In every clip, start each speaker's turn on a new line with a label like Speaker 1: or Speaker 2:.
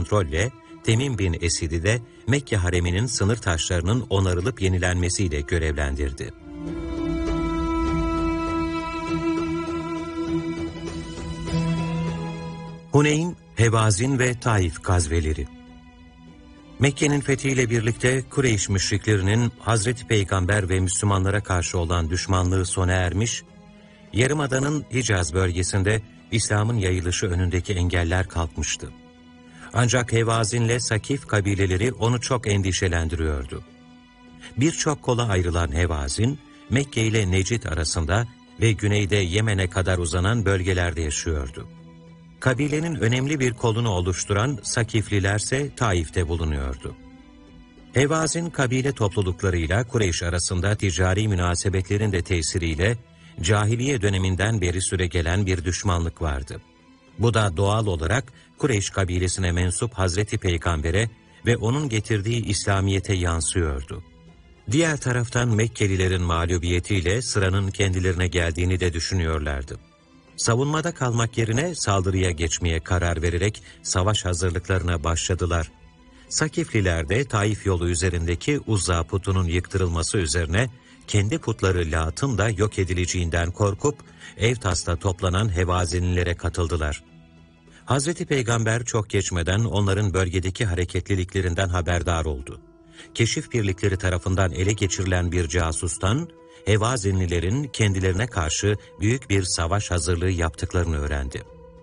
Speaker 1: kontrolle Temim bin Esid'i de Mekke hareminin sınır taşlarının onarılıp yenilenmesiyle görevlendirdi. Huneyn, Hevazin ve Taif gazveleri. Mekke'nin fethiyle birlikte Kureyş müşriklerinin Hazreti Peygamber ve Müslümanlara karşı olan düşmanlığı sona ermiş, Yarımada'nın Hicaz bölgesinde İslam'ın yayılışı önündeki engeller kalkmıştı. Ancak Hevazin'le Sakif kabileleri onu çok endişelendiriyordu. Birçok kola ayrılan Hevazin, Mekke ile Necid arasında ve güneyde Yemen'e kadar uzanan bölgelerde yaşıyordu. Kabilenin önemli bir kolunu oluşturan Sakiflilerse Taif'te bulunuyordu. Hevazin kabile topluluklarıyla Kureyş arasında ticari münasebetlerin de tesiriyle cahiliye döneminden beri süregelen bir düşmanlık vardı. Bu da doğal olarak Kureyş kabilesine mensup Hazreti Peygamber'e ve onun getirdiği İslamiyet'e yansıyordu. Diğer taraftan Mekkelilerin mağlubiyetiyle sıranın kendilerine geldiğini de düşünüyorlardı. Savunmada kalmak yerine saldırıya geçmeye karar vererek savaş hazırlıklarına başladılar. Sakifliler de Taif yolu üzerindeki Uzza putunun yıktırılması üzerine kendi putları Lat'ın da yok edileceğinden korkup Evtas'ta toplanan Hevazinlilere katıldılar. Hazreti Peygamber çok geçmeden onların bölgedeki hareketliliklerinden haberdar oldu. Keşif birlikleri tarafından ele geçirilen bir casustan Hevazinlilerin kendilerine karşı büyük bir savaş hazırlığı yaptıklarını öğrendi.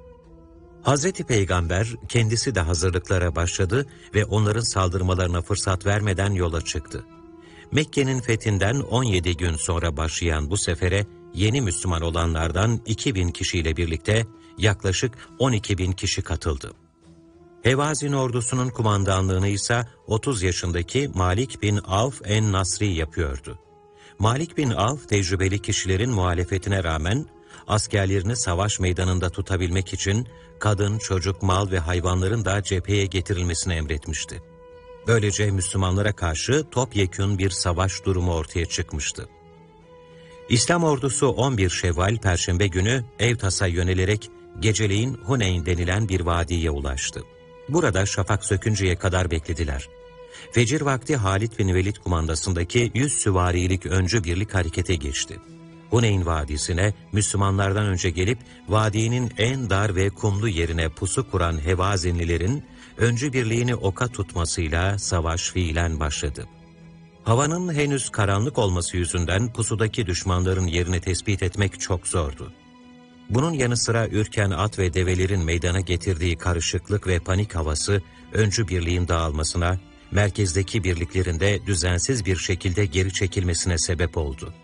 Speaker 1: Hazreti Peygamber kendisi de hazırlıklara başladı ve onların saldırmalarına fırsat vermeden yola çıktı. Mekke'nin fethinden 17 gün sonra başlayan bu sefere yeni Müslüman olanlardan 2000 kişiyle birlikte yaklaşık 12.000 kişi katıldı. Hevazin ordusunun kumandanlığını ise 30 yaşındaki Malik bin Avf en-Nasri yapıyordu. Malik bin Avf tecrübeli kişilerin muhalefetine rağmen askerlerini savaş meydanında tutabilmek için kadın, çocuk, mal ve hayvanların da cepheye getirilmesini emretmişti. Böylece Müslümanlara karşı topyekün bir savaş durumu ortaya çıkmıştı. İslam ordusu 11 Şevval Perşembe günü Evtas'a yönelerek geceleyin Huneyn denilen bir vadiye ulaştı. Burada şafak sökünceye kadar beklediler. Fecir vakti Halid bin Velid kumandasındaki 100 süvarilik öncü birlik harekete geçti. Huneyn Vadisi'ne Müslümanlardan önce gelip vadinin en dar ve kumlu yerine pusu kuran Hevazinlilerin öncü birliğini oka tutmasıyla savaş fiilen başladı. Havanın henüz karanlık olması yüzünden pusudaki düşmanların yerini tespit etmek çok zordu. Bunun yanı sıra ürken at ve develerin meydana getirdiği karışıklık ve panik havası öncü birliğin dağılmasına, merkezdeki birliklerin de düzensiz bir şekilde geri çekilmesine sebep oldu.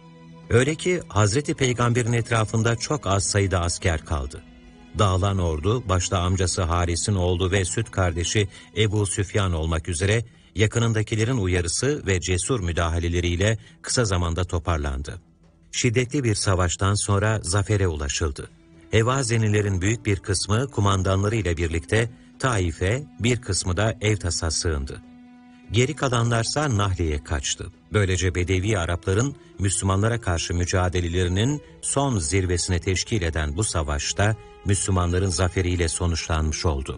Speaker 1: Öyle ki Hazreti Peygamber'in etrafında çok az sayıda asker kaldı. Dağılan ordu, başta amcası Haris'in oğlu ve süt kardeşi Ebu Süfyan olmak üzere yakınındakilerin uyarısı ve cesur müdahaleleriyle kısa zamanda toparlandı. Şiddetli bir savaştan sonra zafere ulaşıldı. Hevazenilerin büyük bir kısmı kumandanlarıyla birlikte Taif'e, bir kısmı da Evtas'a sığındı. Geri kalanlarsa Nahli'ye kaçtı. Böylece Bedevi Arapların Müslümanlara karşı mücadelelerinin son zirvesini teşkil eden bu savaşta Müslümanların zaferiyle sonuçlanmış oldu.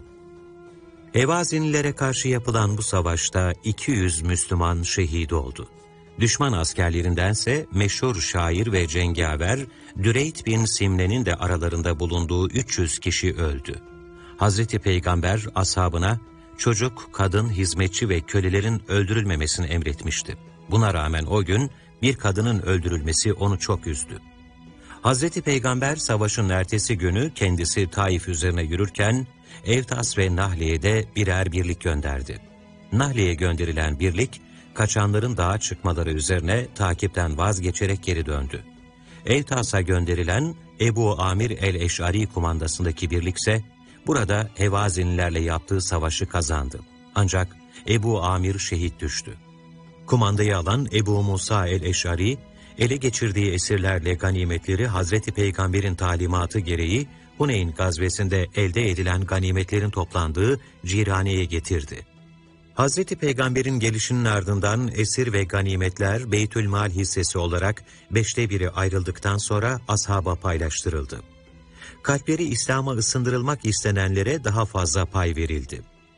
Speaker 1: Hevazinlilere karşı yapılan bu savaşta 200 Müslüman şehit oldu. Düşman askerlerindense meşhur şair ve cengaver Düreyt bin Simne'nin de aralarında bulunduğu 300 kişi öldü. Hazreti Peygamber ashabına çocuk, kadın, hizmetçi ve kölelerin öldürülmemesini emretmişti. Buna rağmen o gün bir kadının öldürülmesi onu çok üzdü. Hazreti Peygamber savaşın ertesi günü kendisi Taif üzerine yürürken Evtas ve Nahli'ye de birer birlik gönderdi. Nahli'ye gönderilen birlik kaçanların dağa çıkmaları üzerine takipten vazgeçerek geri döndü. Evtas'a gönderilen Ebu Amir el-Eş'ari kumandasındaki birlikse burada Hevazinlilerle yaptığı savaşı kazandı. Ancak Ebu Amir şehit düştü. Kumandayı alan Ebu Musa el-Eş'ari, ele geçirdiği esirlerle ganimetleri Hazreti Peygamber'in talimatı gereği Huneyn gazvesinde elde edilen ganimetlerin toplandığı Cirane'ye getirdi. Hazreti Peygamber'in gelişinin ardından esir ve ganimetler Beytülmal hissesi olarak 1/5 ayrıldıktan sonra ashaba paylaştırıldı. Kalpleri İslam'a ısındırılmak istenenlere daha fazla pay verildi.